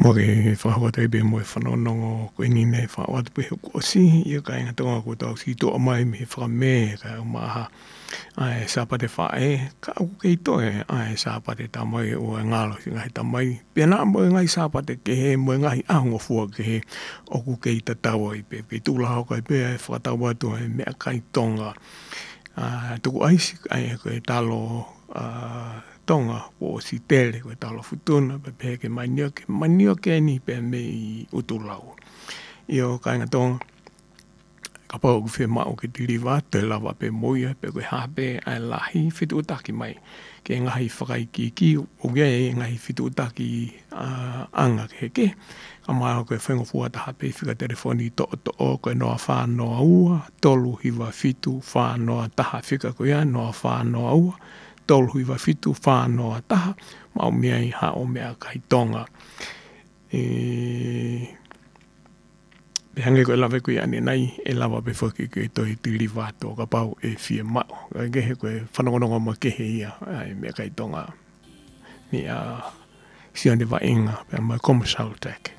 mo ke whakawata be mo whanonongo ko ini nei whakawata pe ko si ia ka inga tonga ko tau si to mai me whakame ka maha ai sapate whae ka au kei toe ai sapate tamai o ngalo si ngai tamai pena mo ngai sapate ke he mo ngai ahongo fua ke he o ku kei tatau i pe tula hau kai pe whakatau atu he mea kai tonga tuku aisi ai ko e talo tonga o si tele ko talo futuna pe ke manio ke ni pe me utulau io ka nga tonga ka pau ku fe mau ke diliva te lava pe moia pe ko hape ai lahi fitu taki mai ke ngahi whakai ki o ge ngahi fitu taki anga ke ama ko whengo fuata hape whika telefoni to ko noa whanoa ua tolu hiwa fitu whanoa taha whika ko ia noa whanoa ua tolu hiwa fitu whanoa taha mau mea i hao mea kai tonga hange ko lawe ko ani nai e lawa pe foki ke to tili vato ka pau e fie mao ke he ko whanongononga ma ke he ia ai mea kai tonga ni sione va inga pe ma kom saltek